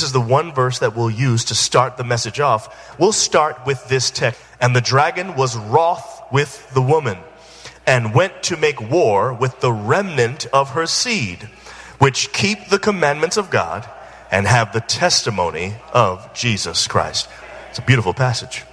This is the one verse that we'll use to start the message off. We'll start with this text. And the dragon was wroth with the woman, and went to make war with the remnant of her seed, which keep the commandments of God and have the testimony of Jesus Christ. It's a beautiful passage.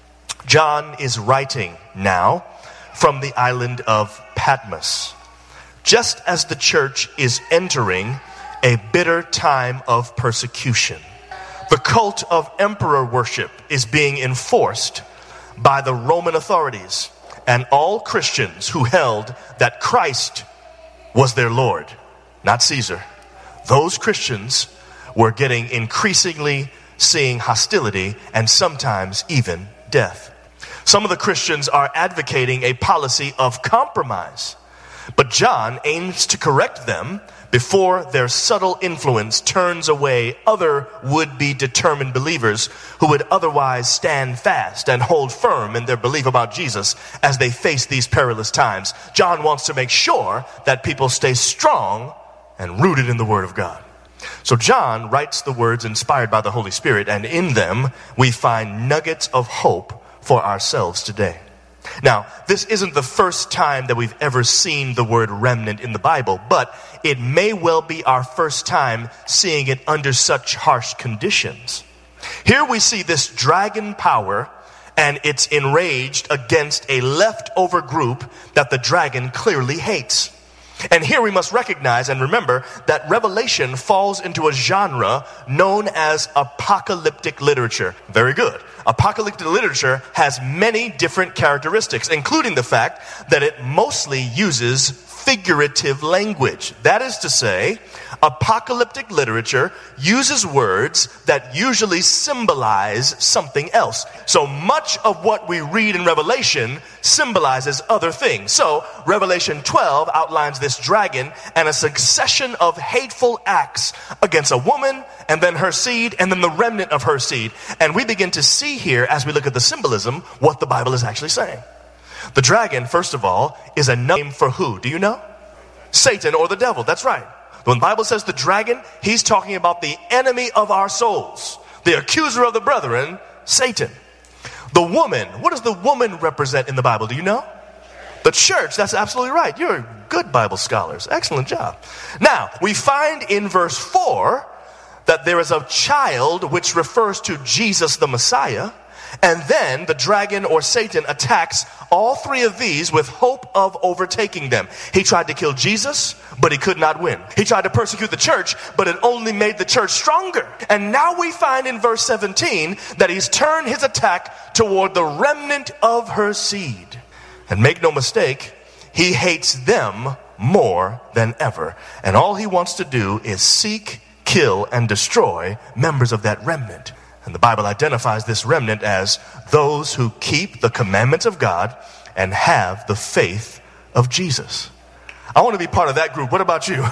John is writing now from the island of Patmos, just as the church is entering a bitter time of persecution. The cult of emperor worship is being enforced by the Roman authorities and all Christians who held that Christ was their Lord, not Caesar. Those Christians were getting increasingly seeing hostility and sometimes even death. Some of the Christians are advocating a policy of compromise, but John aims to correct them before their subtle influence turns away other would-be determined believers who would otherwise stand fast and hold firm in their belief about Jesus as they face these perilous times. John wants to make sure that people stay strong and rooted in the Word of God. So John writes the words inspired by the Holy Spirit, and in them we find nuggets of hope for ourselves today. Now, this isn't the first time that we've ever seen the word remnant in the Bible, but it may well be our first time seeing it under such harsh conditions. Here we see this dragon power, and it's enraged against a leftover group that the dragon clearly hates. And here we must recognize and remember that Revelation falls into a genre known as apocalyptic literature. Very good. Apocalyptic literature has many different characteristics, including the fact that it mostly uses figurative language. That is to say, apocalyptic literature uses words that usually symbolize something else. So much of what we read in Revelation symbolizes other things. So Revelation 12 outlines this dragon and a succession of hateful acts against a woman and then her seed and then the remnant of her seed. And we begin to see here, as we look at the symbolism, what the Bible is actually saying. The dragon, first of all, is a name for who? Do you know? Satan, or the devil. That's right. When the Bible says the dragon, he's talking about the enemy of our souls, the accuser of the brethren, Satan. The woman, what does the woman represent in the Bible? Do you know? The church. That's absolutely right. You're good Bible scholars. Excellent job. Now, we find in verse 4 that there is a child which refers to Jesus the Messiah. And then the dragon or Satan attacks all three of these with hope of overtaking them. He tried to kill Jesus, but he could not win. He tried to persecute the church, but it only made the church stronger. And now we find in verse 17 that he's turned his attack toward the remnant of her seed. And make no mistake, he hates them more than ever. And all he wants to do is seek, kill, and destroy members of that remnant. And the Bible identifies this remnant as those who keep the commandments of God and have the faith of Jesus. I want to be part of that group. What about you?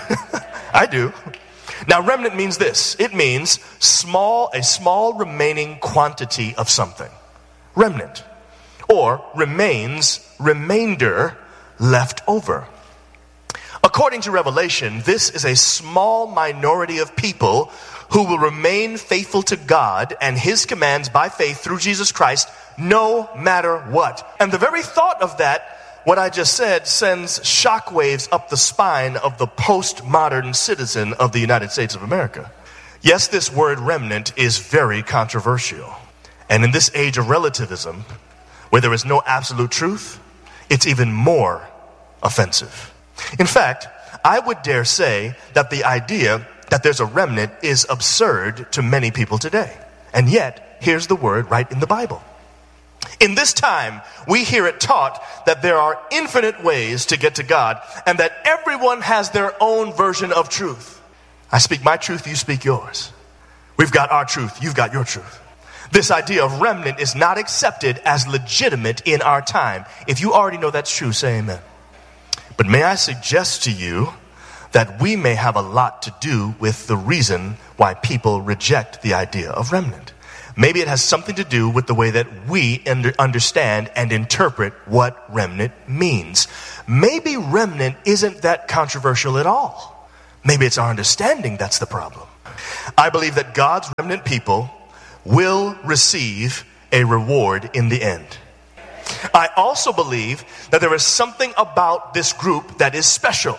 I do. Now, remnant means this. It means a small remaining quantity of something. Remnant. Or remainder left over. According to Revelation, this is a small minority of people who will remain faithful to God and His commands by faith through Jesus Christ, no matter what. And the very thought of that, what I just said, sends shockwaves up the spine of the postmodern citizen of the United States of America. Yes, this word remnant is very controversial. And in this age of relativism, where there is no absolute truth, it's even more offensive. In fact, I would dare say that the idea that there's a remnant is absurd to many people today. And yet, here's the word right in the Bible. In this time, we hear it taught that there are infinite ways to get to God and that everyone has their own version of truth. I speak my truth, you speak yours. We've got our truth, you've got your truth. This idea of remnant is not accepted as legitimate in our time. If you already know that's true, say amen. But may I suggest to you that we may have a lot to do with the reason why people reject the idea of remnant. Maybe it has something to do with the way that we understand and interpret what remnant means. Maybe remnant isn't that controversial at all. Maybe it's our understanding that's the problem. I believe that God's remnant people will receive a reward in the end. I also believe that there is something about this group that is special.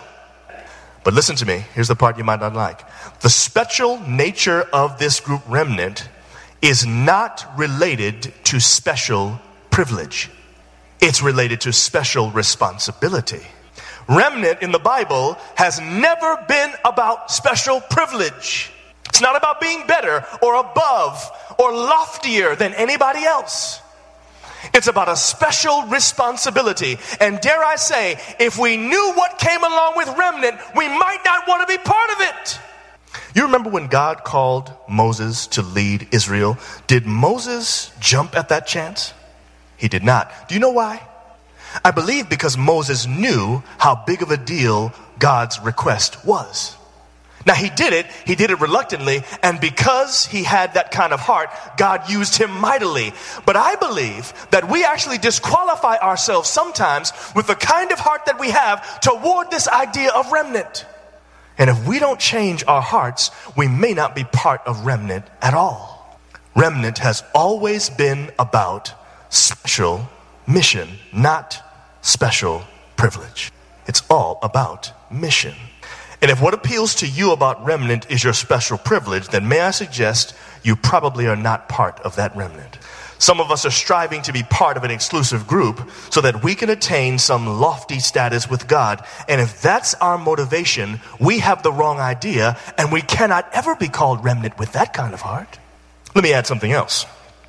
But listen to me, here's the part you might not like. The special nature of this group remnant is not related to special privilege. It's related to special responsibility. Remnant in the Bible has never been about special privilege. It's not about being better or above or loftier than anybody else. It's about a special responsibility. And dare I say, if we knew what came along with remnant, we might not want to be part of it. You remember when God called Moses to lead Israel? Did Moses jump at that chance? He did not. Do you know why? I believe because Moses knew how big of a deal God's request was. Now he did it reluctantly, and because he had that kind of heart, God used him mightily. But I believe that we actually disqualify ourselves sometimes with the kind of heart that we have toward this idea of remnant. And if we don't change our hearts, we may not be part of remnant at all. Remnant has always been about special mission, not special privilege. It's all about mission. And if what appeals to you about remnant is your special privilege, then may I suggest you probably are not part of that remnant. Some of us are striving to be part of an exclusive group so that we can attain some lofty status with God. And if that's our motivation, we have the wrong idea, and we cannot ever be called remnant with that kind of heart. Let me add something else.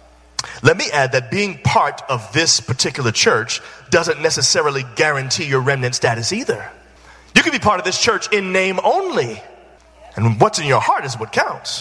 Let me add that being part of this particular church doesn't necessarily guarantee your remnant status either. You can be part of this church in name only. And what's in your heart is what counts.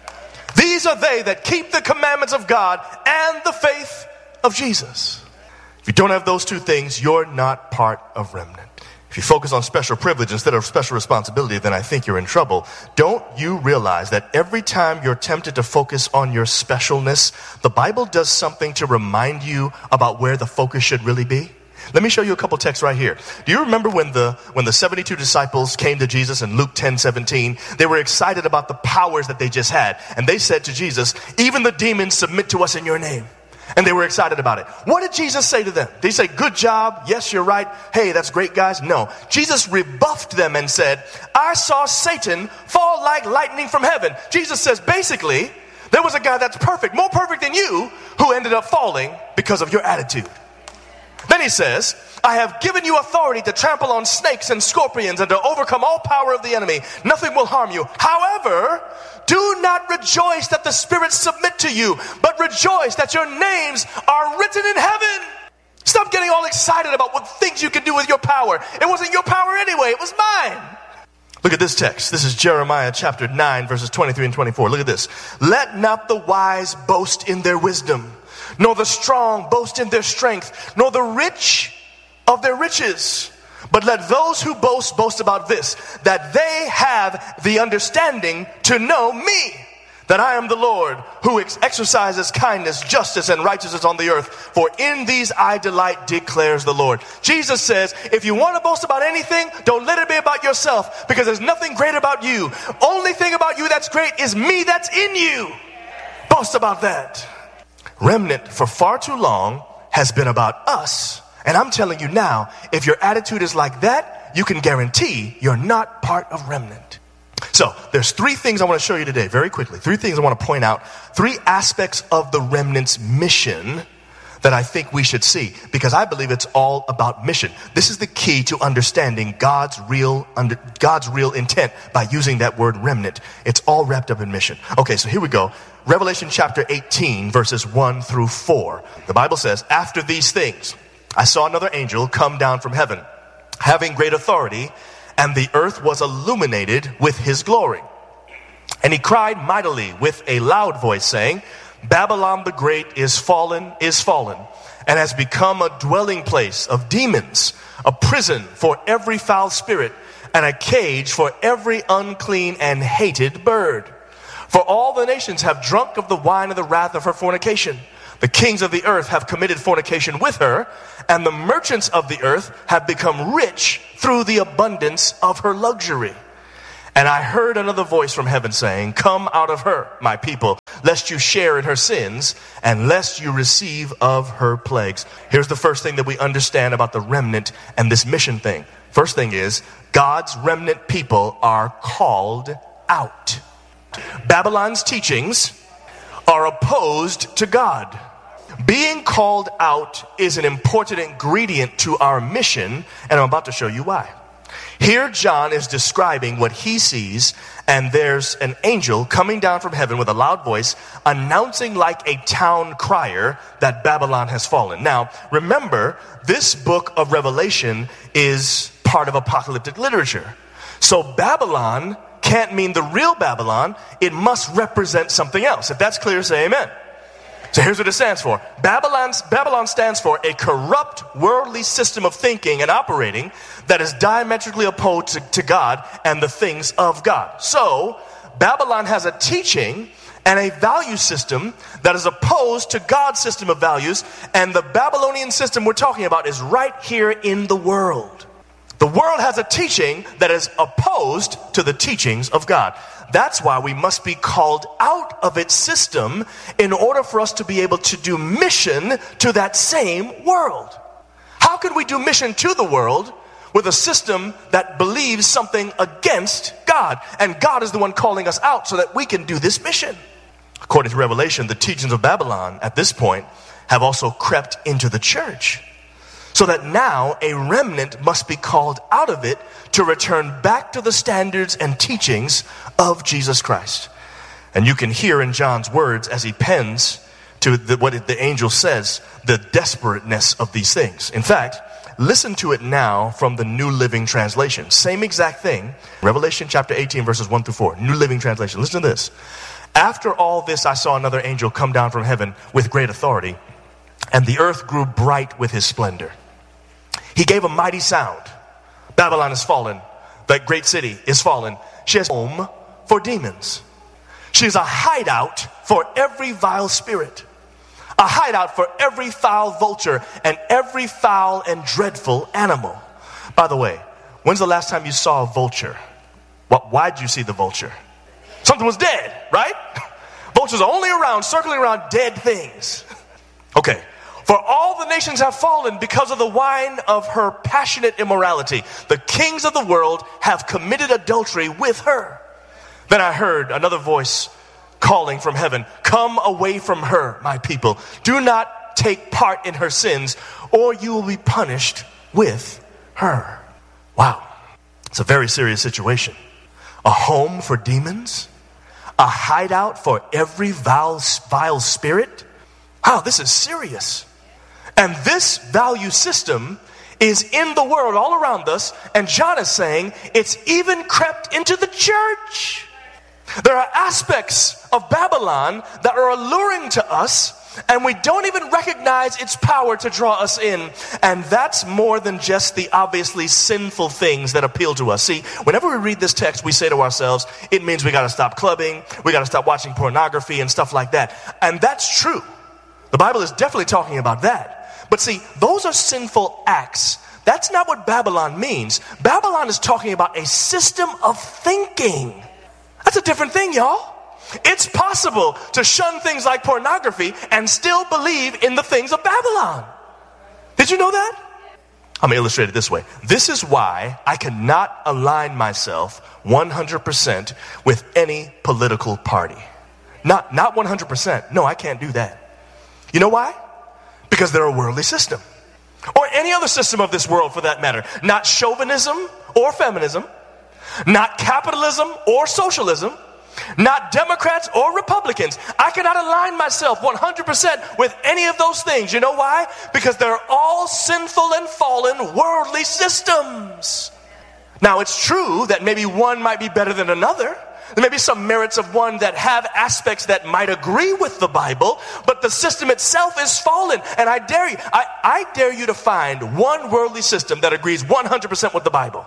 These are they that keep the commandments of God and the faith of Jesus. If you don't have those two things, you're not part of remnant. If you focus on special privilege instead of special responsibility, then I think you're in trouble. Don't you realize that every time you're tempted to focus on your specialness, the Bible does something to remind you about where the focus should really be? Let me show you a couple texts right here. Do you remember when the 72 disciples came to Jesus in Luke 10:17? They were excited about the powers that they just had. And they said to Jesus, even the demons submit to us in your name. And they were excited about it. What did Jesus say to them? Did he say, good job? Yes, you're right. Hey, that's great, guys. No. Jesus rebuffed them and said, I saw Satan fall like lightning from heaven. Jesus says, basically, there was a guy that's perfect, more perfect than you, who ended up falling because of your attitude. Then he says, I have given you authority to trample on snakes and scorpions and to overcome all power of the enemy. Nothing will harm you. However, do not rejoice that the spirits submit to you, but rejoice that your names are written in heaven. Stop getting all excited about what things you can do with your power. It wasn't your power anyway. It was mine. Look at this text. This is Jeremiah chapter 9, verses 23 and 24. Look at this. Let not the wise boast in their wisdom, nor the strong boast in their strength, nor the rich of their riches. But let those who boast, boast about this, that they have the understanding to know me, that I am the Lord who exercises kindness, justice, and righteousness on the earth. For in these I delight, declares the Lord. Jesus says, if you want to boast about anything, don't let it be about yourself, because there's nothing great about you. Only thing about you that's great is me that's in you. Boast about that. Remnant for far too long has been about us. And I'm telling you now, if your attitude is like that, you can guarantee you're not part of remnant. So there's three things I want to show you today very quickly. Three things I want to point out. Three aspects of the remnant's mission that I think we should see, because I believe it's all about mission. This is the key to understanding God's real intent by using that word remnant. It's all wrapped up in mission. Okay, so here we go. Revelation chapter 18, verses 1 through 4. The Bible says, after these things, I saw another angel come down from heaven, having great authority, and the earth was illuminated with his glory. And he cried mightily with a loud voice, saying, Babylon the Great is fallen, and has become a dwelling place of demons, a prison for every foul spirit, and a cage for every unclean and hated bird. For all the nations have drunk of the wine of the wrath of her fornication. The kings of the earth have committed fornication with her, and the merchants of the earth have become rich through the abundance of her luxury. And I heard another voice from heaven saying, come out of her, my people, lest you share in her sins, and lest you receive of her plagues. Here's the first thing that we understand about the remnant and this mission thing. First thing is, God's remnant people are called out. Babylon's teachings are opposed to God. Being called out is an important ingredient to our mission, and I'm about to show you why. Here John is describing what he sees, and there's an angel coming down from heaven with a loud voice announcing like a town crier that Babylon has fallen. Now, remember, this book of Revelation is part of apocalyptic literature. So Babylon can't mean the real Babylon. It must represent something else. If that's clear, say amen. So here's what it stands for. Babylon stands for a corrupt worldly system of thinking and operating that is diametrically opposed to God and the things of God. So Babylon has a teaching and a value system that is opposed to God's system of values, and the Babylonian system we're talking about is right here in the world. The world has a teaching that is opposed to the teachings of God. That's why we must be called out of its system in order for us to be able to do mission to that same world. How can we do mission to the world with a system that believes something against God? And God is the one calling us out so that we can do this mission. According to Revelation, the teachings of Babylon at this point have also crept into the church. So that now a remnant must be called out of it to return back to the standards and teachings of Jesus Christ. And you can hear in John's words as he pens to what the angel says, the desperateness of these things. In fact, listen to it now from the New Living Translation. Same exact thing. Revelation chapter 18 verses 1 through 4. New Living Translation. Listen to this. After all this, I saw another angel come down from heaven with great authority, and the earth grew bright with his splendor. He gave a mighty sound. Babylon is fallen. That great city is fallen. She has a home for demons. She is a hideout for every vile spirit. A hideout for every foul vulture and every foul and dreadful animal. By the way, when's the last time you saw a vulture? Why'd you see the vulture? Something was dead, right? Vultures are only around, circling around dead things. Okay. For all the nations have fallen because of the wine of her passionate immorality. The kings of the world have committed adultery with her. Then I heard another voice calling from heaven, come away from her, my people. Do not take part in her sins, or you will be punished with her. Wow. It's a very serious situation. A home for demons? A hideout for every vile spirit? Wow, this is serious. And this value system is in the world all around us. And John is saying it's even crept into the church. There are aspects of Babylon that are alluring to us, and we don't even recognize its power to draw us in. And that's more than just the obviously sinful things that appeal to us. See, whenever we read this text, we say to ourselves, it means we got to stop clubbing, we got to stop watching pornography and stuff like that. And that's true. The Bible is definitely talking about that. But see, those are sinful acts. That's not what Babylon means. Babylon is talking about a system of thinking. That's a different thing, y'all. It's possible to shun things like pornography and still believe in the things of Babylon. Did you know that? I'm going to illustrate it this way. This is why I cannot align myself 100% with any political party. Not 100%. No, I can't do that. You know why? Because they're a worldly system. Or any other system of this world for that matter. Not chauvinism or feminism. Not capitalism or socialism. Not Democrats or Republicans. I cannot align myself 100% with any of those things. You know why? Because they're all sinful and fallen worldly systems. Now it's true that maybe one might be better than another. There may be some merits of one that have aspects that might agree with the Bible, but the system itself is fallen. And I dare you to find one worldly system that agrees 100% with the Bible.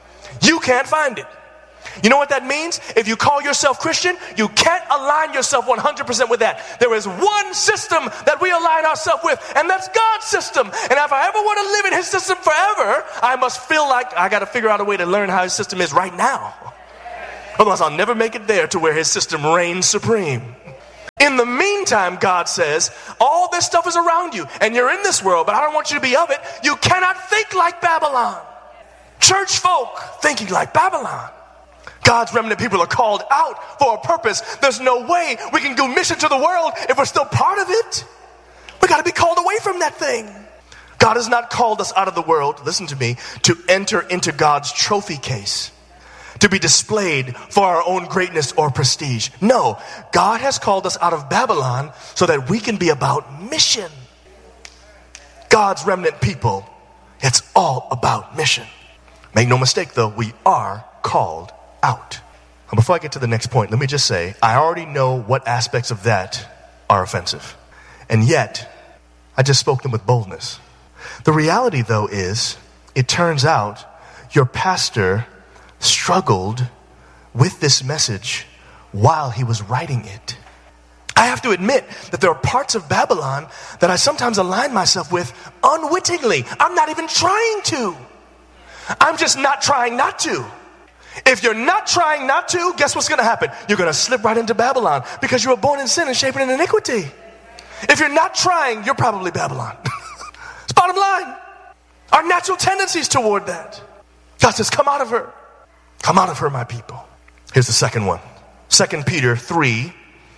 You can't find it. You know what that means? If you call yourself Christian, you can't align yourself 100% with that. There is one system that we align ourselves with, and that's God's system. And if I ever want to live in his system forever, I must feel like I got to figure out a way to learn how his system is right now. Otherwise, I'll never make it there to where his system reigns supreme. In the meantime, God says, all this stuff is around you, and you're in this world, but I don't want you to be of it. You cannot think like Babylon. Church folk thinking like Babylon. God's remnant people are called out for a purpose. There's no way we can do mission to the world if we're still part of it. We got to be called away from that thing. God has not called us out of the world, listen to me, to enter into God's trophy case, to be displayed for our own greatness or prestige. No, God has called us out of Babylon so that we can be about mission. God's remnant people, it's all about mission. Make no mistake though, we are called out. And before I get to the next point, let me just say, I already know what aspects of that are offensive. And yet, I just spoke them with boldness. The reality though is, it turns out your pastor struggled with this message while he was writing it. I have to admit that there are parts of Babylon that I sometimes align myself with unwittingly. I'm not even trying to. I'm just not trying not to. If you're not trying not to, guess what's going to happen? You're going to slip right into Babylon because you were born in sin and shaped in iniquity. If you're not trying, you're probably Babylon. It's bottom line. Our natural tendencies toward that. God says, come out of her. Come out of her, my people. Here's the second one. 2 Peter 3,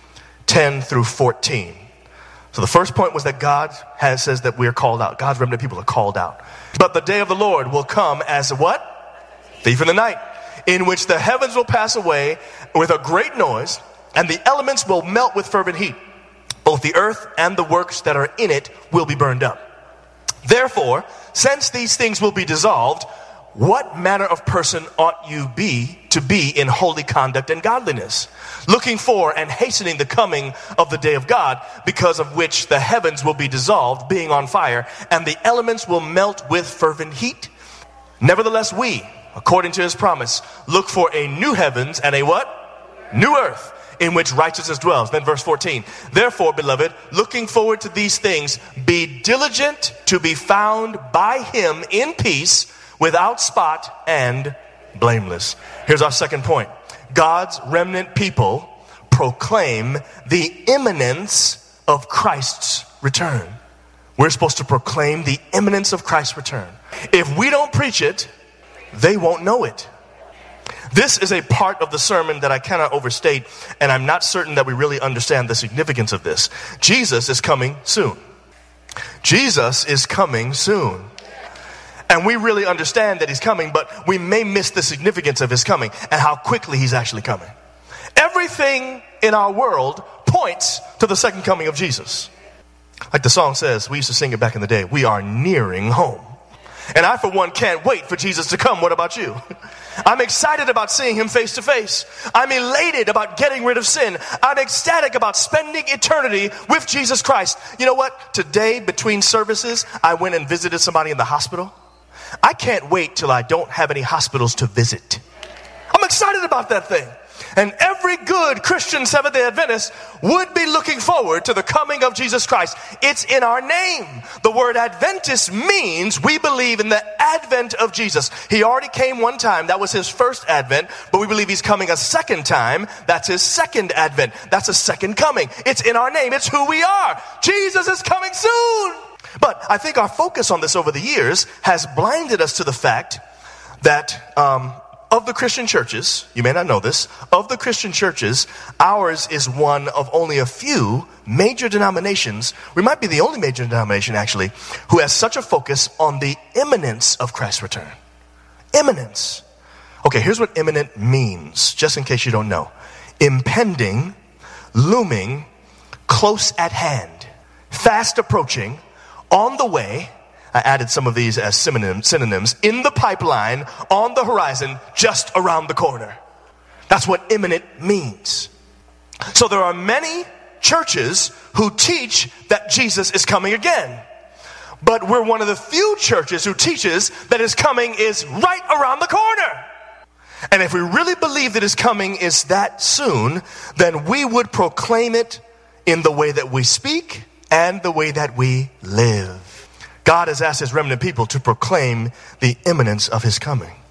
10 through 14. So the first point was that God says that we are called out. God's remnant people are called out. But the day of the Lord will come as a what? Thief in the night, in which the heavens will pass away with a great noise, and the elements will melt with fervent heat. Both the earth and the works that are in it will be burned up. Therefore, since these things will be dissolved, what manner of person ought you be to be in holy conduct and godliness, looking for and hastening the coming of the day of God, because of which the heavens will be dissolved, being on fire, and the elements will melt with fervent heat? Nevertheless, we, according to his promise, look for a new heavens and a what? New earth, in which righteousness dwells. Then verse 14. Therefore, beloved, looking forward to these things, be diligent to be found by him in peace, without spot and blameless. Here's our second point. God's remnant people proclaim the imminence of Christ's return. We're supposed to proclaim the imminence of Christ's return. If we don't preach it, they won't know it. This is a part of the sermon that I cannot overstate, and I'm not certain that we really understand the significance of this. Jesus is coming soon. Jesus is coming soon. And we really understand that he's coming, but we may miss the significance of his coming and how quickly he's actually coming. Everything in our world points to the second coming of Jesus. Like the song says, we used to sing it back in the day, we are nearing home. And I, for one, can't wait for Jesus to come. What about you? I'm excited about seeing him face to face. I'm elated about getting rid of sin. I'm ecstatic about spending eternity with Jesus Christ. You know what? Today, between services, I went and visited somebody in the hospital. I can't wait till I don't have any hospitals to visit. I'm excited about that thing. And every good Christian Seventh-day Adventist would be looking forward to the coming of Jesus Christ. It's in our name. The word Adventist means we believe in the advent of Jesus. He already came one time. That was his first advent. But we believe he's coming a second time. That's his second advent. That's a second coming. It's in our name. It's who we are. Jesus is coming soon. But I think our focus on this over the years has blinded us to the fact that of the Christian churches, you may not know this, of the Christian churches, ours is one of only a few major denominations. We might be the only major denomination, actually, who has such a focus on the imminence of Christ's return. Imminence. Okay, here's what imminent means, just in case you don't know. Impending, looming, close at hand, fast approaching, on the way. I added some of these as synonyms. In the pipeline, on the horizon, just around the corner. That's what imminent means. So there are many churches who teach that Jesus is coming again. But we're one of the few churches who teaches that his coming is right around the corner. And if we really believe that his coming is that soon, then we would proclaim it in the way that we speak and the way that we live. God has asked his remnant people to proclaim the imminence of his coming.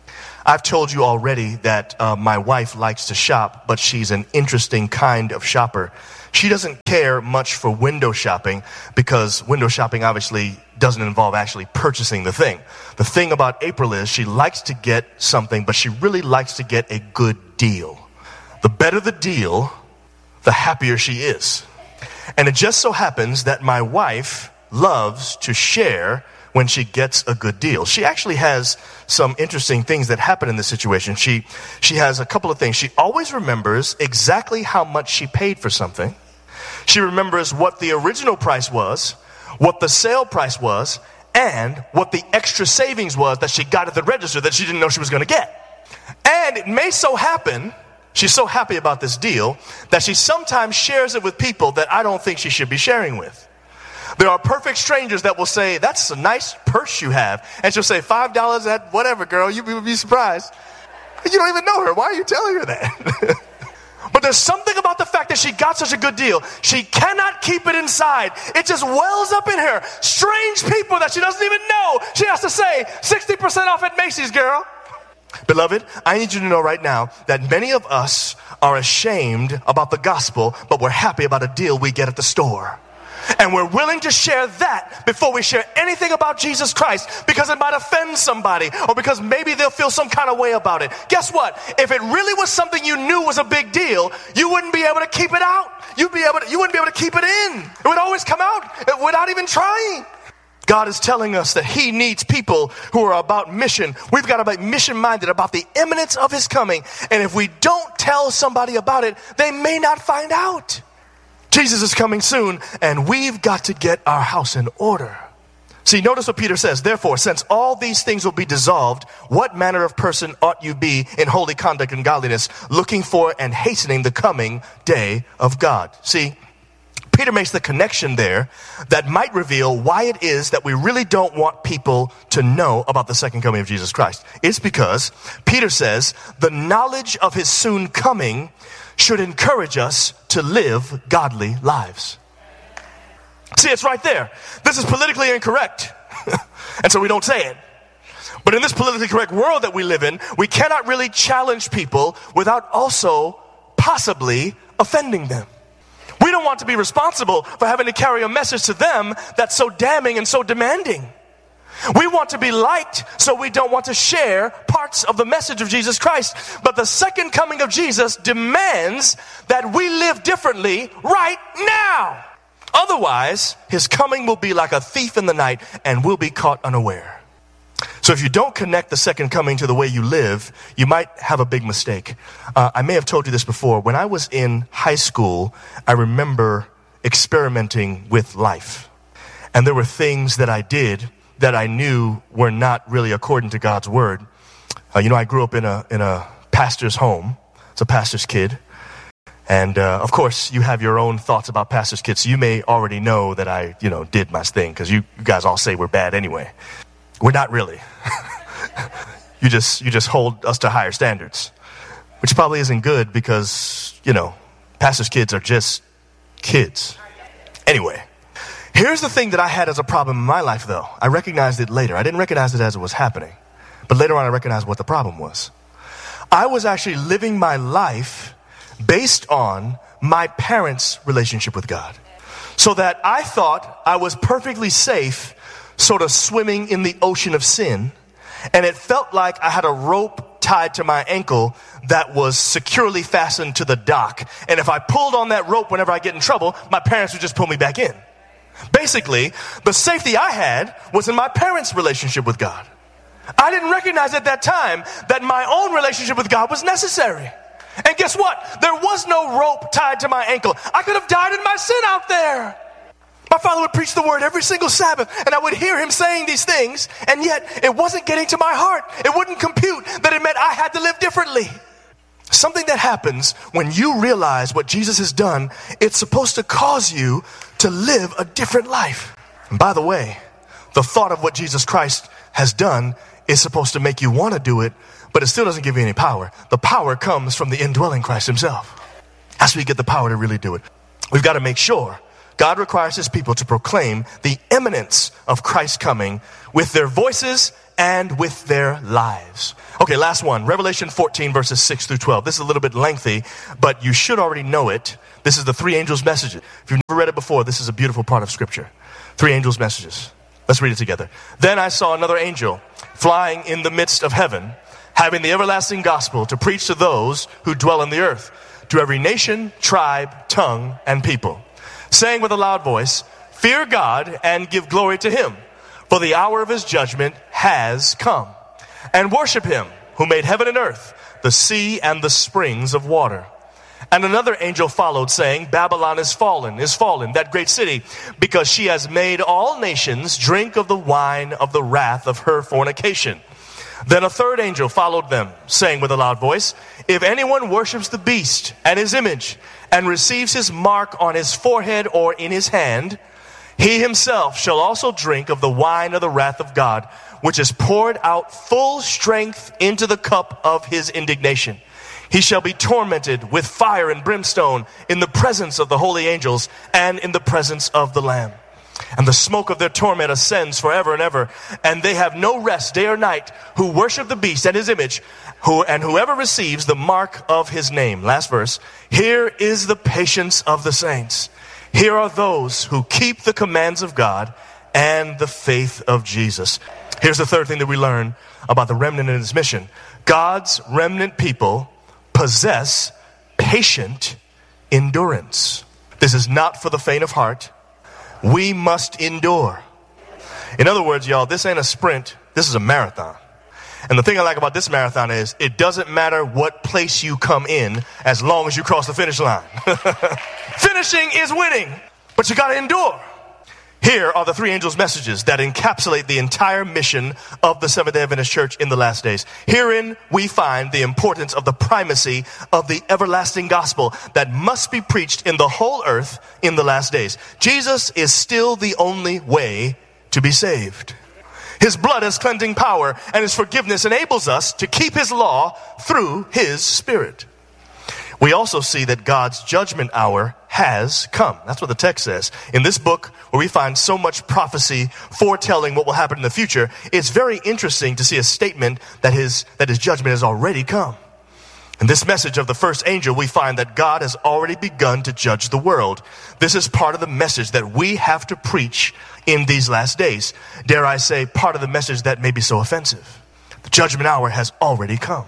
I've told you already that my wife likes to shop, but she's an interesting kind of shopper. She doesn't care much for window shopping because window shopping obviously doesn't involve actually purchasing the thing. The thing about April is she likes to get something, but she really likes to get a good deal. The better the deal, the happier she is. And it just so happens that my wife loves to share when she gets a good deal. She actually has some interesting things that happen in this situation. She has a couple of things. She always remembers exactly how much she paid for something. She remembers what the original price was, what the sale price was, and what the extra savings was that she got at the register that she didn't know she was going to get. And it may so happen, she's so happy about this deal, that she sometimes shares it with people that I don't think she should be sharing with. There are perfect strangers that will say, that's a nice purse you have. And she'll say, $5 at whatever, girl. You would be surprised. You don't even know her. Why are you telling her that? But there's something about the fact that she got such a good deal. She cannot keep it inside. It just wells up in her. Strange people that she doesn't even know. She has to say, 60% off at Macy's, girl. Beloved, I need you to know right now that many of us are ashamed about the gospel, but we're happy about a deal we get at the store. And we're willing to share that before we share anything about Jesus Christ because it might offend somebody or because maybe they'll feel some kind of way about it. Guess what? If it really was something you knew was a big deal, you wouldn't be able to keep it out. You wouldn't be able to keep it in. It would always come out without even trying. God is telling us that he needs people who are about mission. We've got to be mission-minded about the imminence of his coming. And if we don't tell somebody about it, they may not find out. Jesus is coming soon, and we've got to get our house in order. See, notice what Peter says. Therefore, since all these things will be dissolved, what manner of person ought you be in holy conduct and godliness, looking for and hastening the coming day of God? See, Peter makes the connection there that might reveal why it is that we really don't want people to know about the second coming of Jesus Christ. It's because Peter says the knowledge of his soon coming should encourage us to live godly lives. See, it's right there. This is politically incorrect. And so we don't say it. But in this politically correct world that we live in, we cannot really challenge people without also possibly offending them. We don't want to be responsible for having to carry a message to them that's so damning and so demanding. We want to be liked, so we don't want to share parts of the message of Jesus Christ. But the second coming of Jesus demands that we live differently right now. Otherwise, his coming will be like a thief in the night and we'll be caught unaware. So if you don't connect the second coming to the way you live, you might have a big mistake. I may have told you this before. When I was in high school, I remember experimenting with life. And there were things that I did that I knew were not really according to God's word. I grew up in a pastor's home. It's a pastor's kid. And of course, you have your own thoughts about pastor's kids. So you may already know that I, did my thing because you guys all say we're bad anyway. We're not really. You just hold us to higher standards, which probably isn't good because, pastor's kids are just kids. Anyway. Here's the thing that I had as a problem in my life, though. I recognized it later. I didn't recognize it as it was happening. But later on, I recognized what the problem was. I was actually living my life based on my parents' relationship with God. So that I thought I was perfectly safe sort of swimming in the ocean of sin. And it felt like I had a rope tied to my ankle that was securely fastened to the dock. And if I pulled on that rope whenever I get in trouble, my parents would just pull me back in. Basically, the safety I had was in my parents' relationship with God. I didn't recognize at that time that my own relationship with God was necessary. And guess what? There was no rope tied to my ankle. I could have died in my sin out there. My father would preach the word every single Sabbath, and I would hear him saying these things, and yet it wasn't getting to my heart. It wouldn't compute that it meant I had to live differently. Something that happens when you realize what Jesus has done, it's supposed to cause you to live a different life. And by the way, the thought of what Jesus Christ has done is supposed to make you want to do it, but it still doesn't give you any power. The power comes from the indwelling Christ himself. That's where you get the power to really do it. We've got to make sure God requires his people to proclaim the imminence of Christ's coming with their voices and with their lives. Okay, last one. Revelation 14, verses 6 through 12. This is a little bit lengthy, but you should already know it. This is the three angels' messages. If you've never read it before, this is a beautiful part of Scripture. Three angels' messages. Let's read it together. Then I saw another angel flying in the midst of heaven, having the everlasting gospel to preach to those who dwell on the earth, to every nation, tribe, tongue, and people, saying with a loud voice, fear God and give glory to him, for the hour of his judgment has come. And worship him who made heaven and earth, the sea and the springs of water. And another angel followed, saying, Babylon is fallen, that great city, because she has made all nations drink of the wine of the wrath of her fornication. Then a third angel followed them, saying with a loud voice, if anyone worships the beast and his image, and receives his mark on his forehead or in his hand, he himself shall also drink of the wine of the wrath of God, which is poured out full strength into the cup of his indignation. He shall be tormented with fire and brimstone in the presence of the holy angels and in the presence of the Lamb. And the smoke of their torment ascends forever and ever, and they have no rest day or night who worship the beast and his image, and whoever receives the mark of his name. Last verse. Here is the patience of the saints. Here are those who keep the commands of God and the faith of Jesus. Here's the third thing that we learn about the remnant and his mission. God's remnant people possess patient endurance. This is not for the faint of heart. We must endure. In other words, y'all, this ain't a sprint. This is a marathon. And the thing I like about this marathon is it doesn't matter what place you come in as long as you cross the finish line. Finishing is winning, but you got to endure. Here are the three angels' messages that encapsulate the entire mission of the Seventh-day Adventist Church in the last days. Herein we find the importance of the primacy of the everlasting gospel that must be preached in the whole earth in the last days. Jesus is still the only way to be saved. His blood has cleansing power, and his forgiveness enables us to keep his law through his Spirit. We also see that God's judgment hour has come. That's what the text says. In this book, where we find so much prophecy foretelling what will happen in the future, it's very interesting to see a statement that his judgment has already come. In this message of the first angel, we find that God has already begun to judge the world. This is part of the message that we have to preach in these last days. Dare I say, part of the message that may be so offensive. The judgment hour has already come.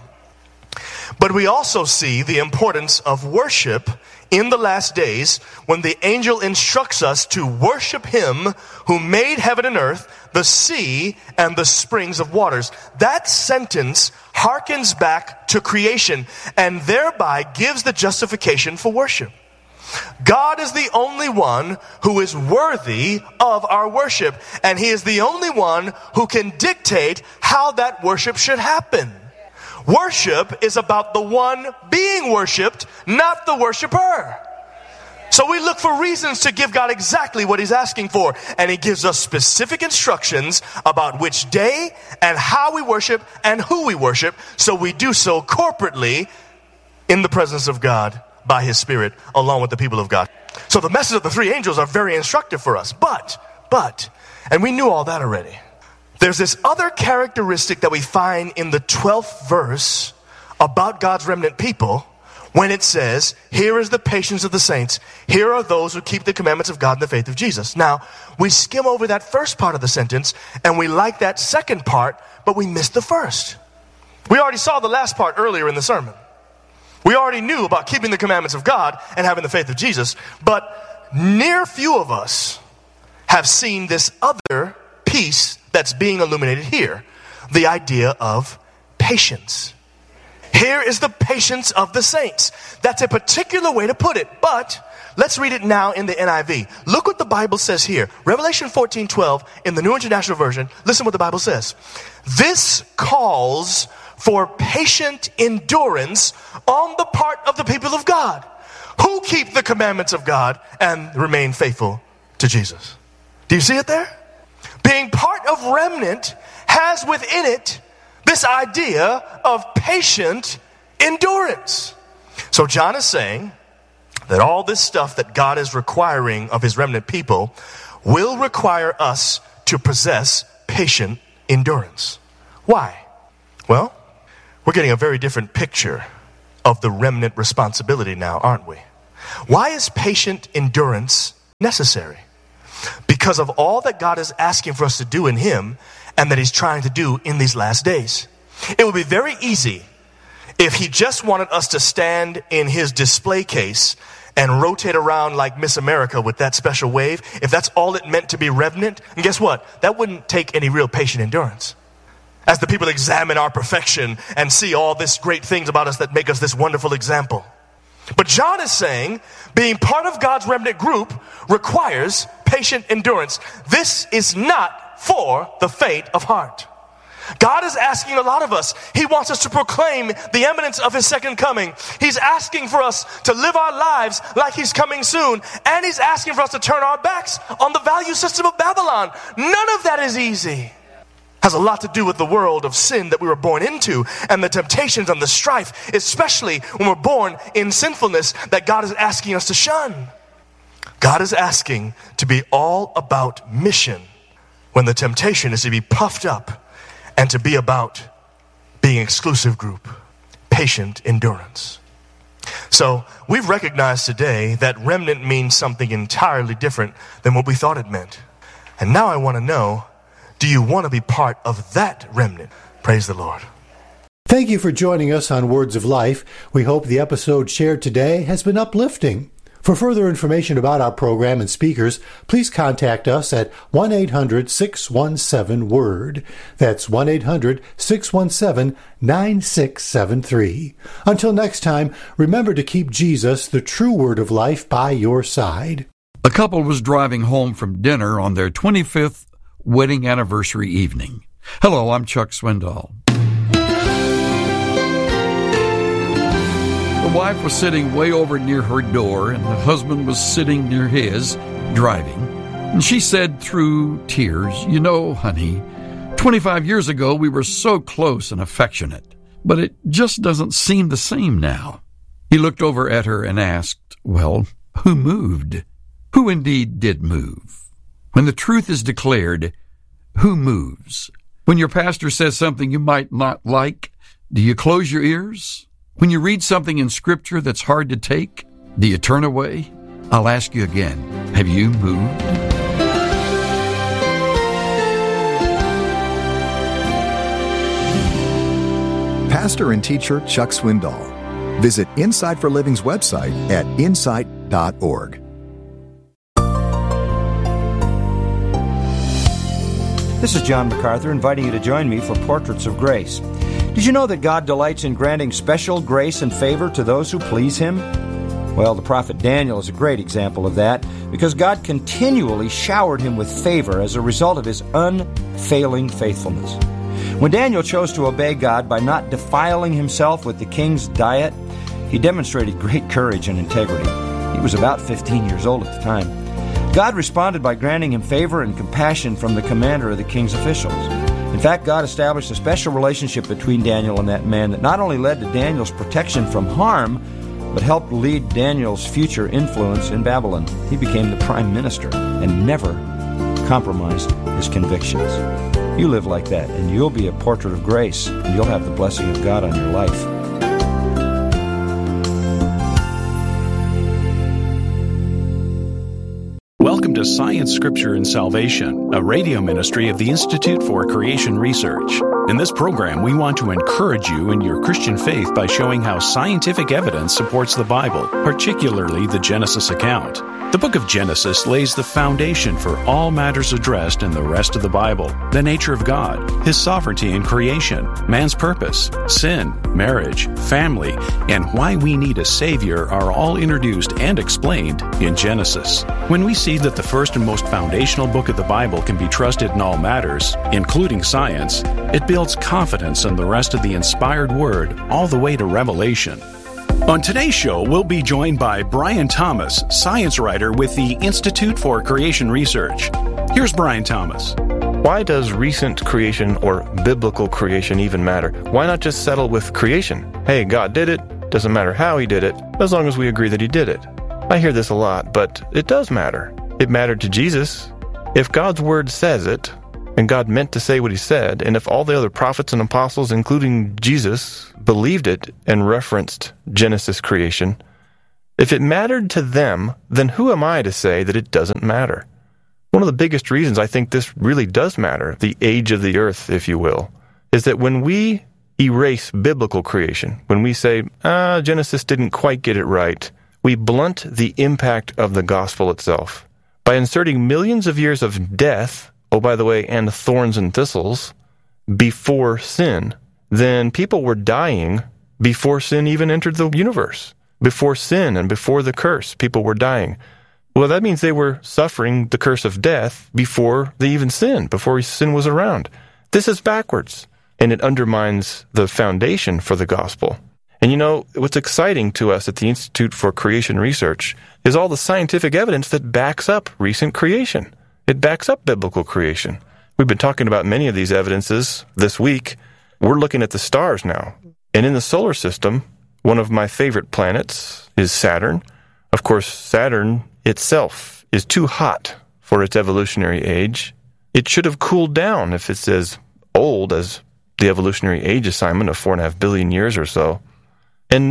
But we also see the importance of worship in the last days when the angel instructs us to worship him who made heaven and earth, the sea, and the springs of waters. That sentence harkens back to creation and thereby gives the justification for worship. God is the only one who is worthy of our worship, and he is the only one who can dictate how that worship should happen. Worship is about the one being worshiped, not the worshiper. So we look for reasons to give God exactly what he's asking for. And he gives us specific instructions about which day and how we worship and who we worship. So we do so corporately in the presence of God by his Spirit along with the people of God. So the message of the three angels are very instructive for us. But, and we knew all that already. There's this other characteristic that we find in the 12th verse about God's remnant people when it says, here is the patience of the saints. Here are those who keep the commandments of God and the faith of Jesus. Now, we skim over that first part of the sentence and we like that second part, but we missed the first. We already saw the last part earlier in the sermon. We already knew about keeping the commandments of God and having the faith of Jesus, but near few of us have seen this other piece that's being illuminated here, the idea of patience. Here is the patience of the saints. That's a particular way to put it, but let's read it now in the NIV. Look what the Bible says here. Revelation 14:12 in the New International Version. Listen what the Bible says. This calls for patient endurance on the part of the people of God who keep the commandments of God and remain faithful to Jesus. Do you see it there? Being part of remnant has within it this idea of patient endurance. So John is saying that all this stuff that God is requiring of his remnant people will require us to possess patient endurance. Why? Well, we're getting a very different picture of the remnant responsibility now, aren't we? Why is patient endurance necessary? Because of all that God is asking for us to do in Him and that He's trying to do in these last days. It would be very easy if He just wanted us to stand in His display case and rotate around like Miss America with that special wave. If that's all it meant to be remnant, and guess what? That wouldn't take any real patient endurance. As the people examine our perfection and see all these great things about us that make us this wonderful example. But John is saying being part of God's remnant group requires patient endurance. This is not for the faint of heart. God is asking a lot of us. He wants us to proclaim the imminence of His second coming. He's asking for us to live our lives like He's coming soon. And He's asking for us to turn our backs on the value system of Babylon. None of that is easy. Has a lot to do with the world of sin that we were born into and the temptations and the strife, especially when we're born in sinfulness, that God is asking us to shun. God is asking to be all about mission when the temptation is to be puffed up and to be about being exclusive group, patient endurance. So we've recognized today that remnant means something entirely different than what we thought it meant. And now I want to know, do you want to be part of that remnant? Praise the Lord. Thank you for joining us on Words of Life. We hope the episode shared today has been uplifting. For further information about our program and speakers, please contact us at 1-800-617-WORD. That's 1-800-617-9673. Until next time, remember to keep Jesus, the true Word of Life, by your side. A couple was driving home from dinner on their 25th wedding anniversary evening. Hello, I'm Chuck Swindoll. The wife was sitting way over near her door, and the husband was sitting near his, driving. And she said through tears, "You know, honey, 25 years ago we were so close and affectionate, but it just doesn't seem the same now." He looked over at her and asked, "Well, who moved? Who indeed did move?" When the truth is declared, who moves? When your pastor says something you might not like, do you close your ears? When you read something in Scripture that's hard to take, do you turn away? I'll ask you again, have you moved? Pastor and teacher Chuck Swindoll. Visit Insight for Living's website at insight.org. This is John MacArthur inviting you to join me for Portraits of Grace. Did you know that God delights in granting special grace and favor to those who please Him? Well, the prophet Daniel is a great example of that because God continually showered him with favor as a result of his unfailing faithfulness. When Daniel chose to obey God by not defiling himself with the king's diet, he demonstrated great courage and integrity. He was about 15 years old at the time. God responded by granting him favor and compassion from the commander of the king's officials. In fact, God established a special relationship between Daniel and that man that not only led to Daniel's protection from harm, but helped lead Daniel's future influence in Babylon. He became the prime minister and never compromised his convictions. You live like that, and you'll be a portrait of grace, and you'll have the blessing of God on your life. Welcome to Science, Scripture, and Salvation, a radio ministry of the Institute for Creation Research. In this program, we want to encourage you in your Christian faith by showing how scientific evidence supports the Bible, particularly the Genesis account. The book of Genesis lays the foundation for all matters addressed in the rest of the Bible: the nature of God, His sovereignty in creation, man's purpose, sin, marriage, family, and why we need a Savior are all introduced and explained in Genesis. When we see that the first and most foundational book of the Bible can be trusted in all matters, including science, it builds confidence in the rest of the inspired Word all the way to Revelation. On today's show, we'll be joined by Brian Thomas, science writer with the Institute for Creation Research. Here's Brian Thomas. Why does recent creation or biblical creation even matter? Why not just settle with creation? Hey, God did it. Doesn't matter how He did it, as long as we agree that He did it. I hear this a lot, but it does matter. It mattered to Jesus. If God's Word says it, and God meant to say what he said, and if all the other prophets and apostles, including Jesus, believed it and referenced Genesis creation, if it mattered to them, then who am I to say that it doesn't matter? One of the biggest reasons I think this really does matter, the age of the earth, if you will, is that when we erase biblical creation, when we say, Genesis didn't quite get it right, we blunt the impact of the gospel itself. By inserting millions of years of death, oh, by the way, and thorns and thistles, before sin, then people were dying before sin even entered the universe. Before sin and before the curse, people were dying. Well, that means they were suffering the curse of death before they even sinned, before sin was around. This is backwards, and it undermines the foundation for the gospel. And you know, what's exciting to us at the Institute for Creation Research is all the scientific evidence that backs up recent creation. It backs up biblical creation. We've been talking about many of these evidences this week. We're looking at the stars now. And in the solar system, one of my favorite planets is Saturn. Of course, Saturn itself is too hot for its evolutionary age. It should have cooled down if it's as old as the evolutionary age assignment of 4.5 billion years or so. And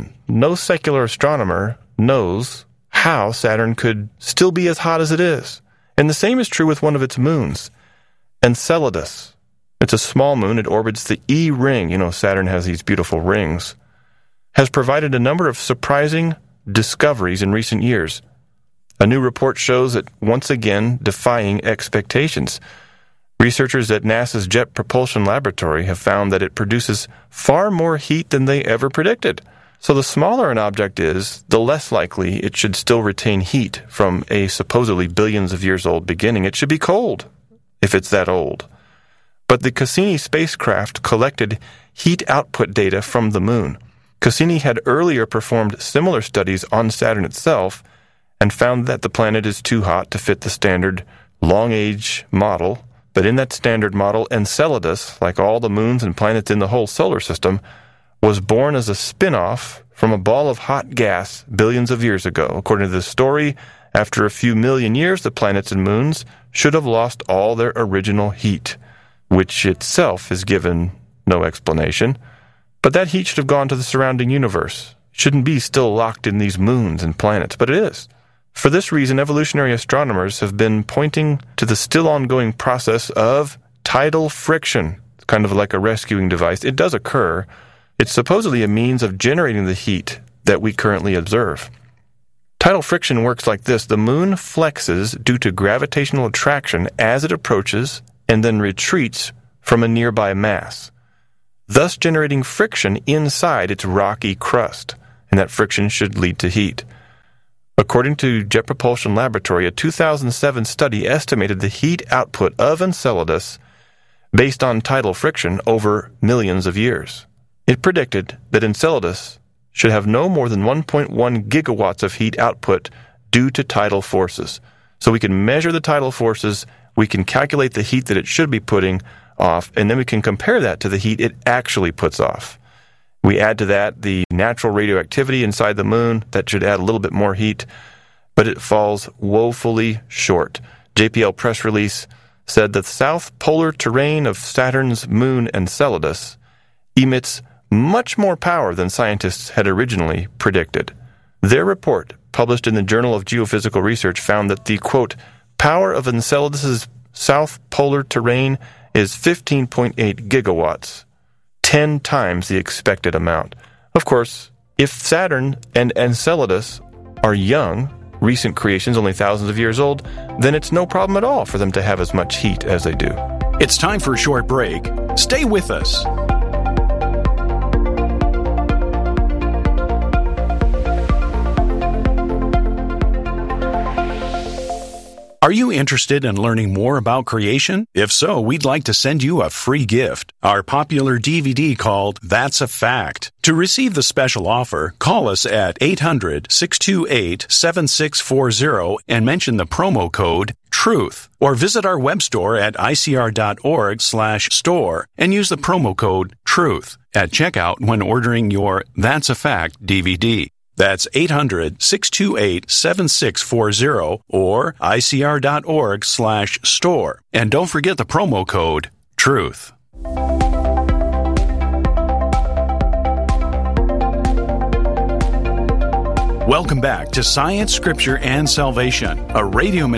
no secular astronomer knows how Saturn could still be as hot as it is. And the same is true with one of its moons, Enceladus. It's a small moon. It orbits the E ring. You know, Saturn has these beautiful rings. Has provided a number of surprising discoveries in recent years. A new report shows it once again defying expectations. Researchers at NASA's Jet Propulsion Laboratory have found that it produces far more heat than they ever predicted. So the smaller an object is, the less likely it should still retain heat from a supposedly billions of years old beginning. It should be cold, if it's that old. But the Cassini spacecraft collected heat output data from the moon. Cassini had earlier performed similar studies on Saturn itself and found that the planet is too hot to fit the standard long-age model. But in that standard model, Enceladus, like all the moons and planets in the whole solar system, was born as a spin-off from a ball of hot gas billions of years ago. According to the story, after a few million years, the planets and moons should have lost all their original heat, which itself is given no explanation. But that heat should have gone to the surrounding universe. It shouldn't be still locked in these moons and planets, but it is. For this reason, evolutionary astronomers have been pointing to the still ongoing process of tidal friction, kind of like a rescuing device. It does occur. It's supposedly a means of generating the heat that we currently observe. Tidal friction works like this. The moon flexes due to gravitational attraction as it approaches and then retreats from a nearby mass, thus generating friction inside its rocky crust, and that friction should lead to heat. According to Jet Propulsion Laboratory, a 2007 study estimated the heat output of Enceladus based on tidal friction over millions of years. It predicted that Enceladus should have no more than 1.1 gigawatts of heat output due to tidal forces. So we can measure the tidal forces, we can calculate the heat that it should be putting off, and then we can compare that to the heat it actually puts off. We add to that the natural radioactivity inside the moon. That should add a little bit more heat, but it falls woefully short. JPL press release said that the south polar terrain of Saturn's moon Enceladus emits much more power than scientists had originally predicted. Their report, published in the Journal of Geophysical Research, found that the, quote, power of Enceladus's south polar terrain is 15.8 gigawatts, 10 times the expected amount. Of course, if Saturn and Enceladus are young, recent creations, only thousands of years old, then it's no problem at all for them to have as much heat as they do. It's time for a short break. Stay with us. Are you interested in learning more about creation? If so, we'd like to send you a free gift, our popular DVD called That's a Fact. To receive the special offer, call us at 800-628-7640 and mention the promo code TRUTH, or visit our web store at icr.org/store and use the promo code TRUTH at checkout when ordering your That's a Fact DVD. That's 800-628-7640 or icr.org/store. And don't forget the promo code TRUTH. Welcome back to Science, Scripture, and Salvation, a radio ministry